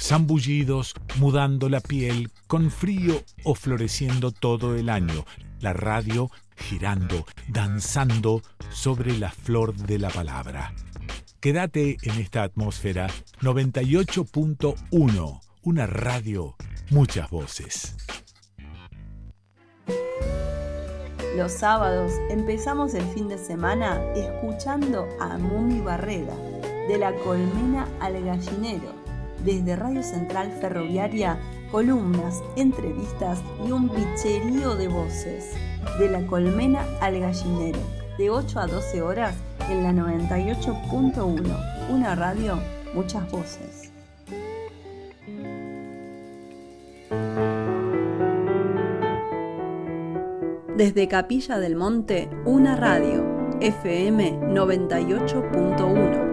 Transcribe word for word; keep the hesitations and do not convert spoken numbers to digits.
Zambullidos, mudando la piel, con frío o floreciendo todo el año. La radio girando, danzando sobre la flor de la palabra. Quédate en esta atmósfera noventa y ocho punto uno. Una radio, muchas voces. Los sábados empezamos el fin de semana escuchando a Mumi Barreda, de La Colmena al Gallinero. Desde Radio Central Ferroviaria, columnas, entrevistas y un bicherío de voces. De La Colmena al Gallinero, de ocho a doce horas en la noventa y ocho punto uno. Una radio, muchas voces. Desde Capilla del Monte, una radio, F M noventa y ocho punto uno.